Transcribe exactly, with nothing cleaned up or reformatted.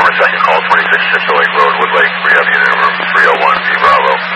November second, call twenty-six Chippewa Lake Road, Woodlake, Rehab Unit, room three oh one, B Bravo.